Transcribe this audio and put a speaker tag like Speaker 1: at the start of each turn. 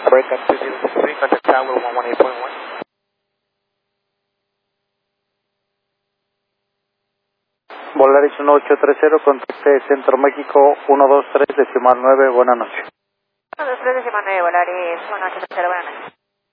Speaker 1: American 2063, contact Tower 118.1.
Speaker 2: Volaris 1830, contacte Centro México 123, decimal 9, buenas noches.
Speaker 3: 123, decimal 9, Volaris 1830, buenas noches.